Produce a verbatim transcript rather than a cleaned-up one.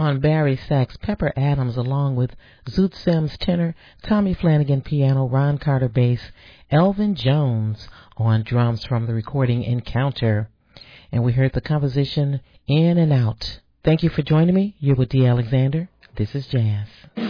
on Barry sax, Pepper Adams along with Zoot Sims tenor, Tommy Flanagan piano, Ron Carter bass, Elvin Jones on drums from the recording Encounter. And we heard the composition In and Out. Thank you for joining me. You're with Dee Alexander. This is Jazz.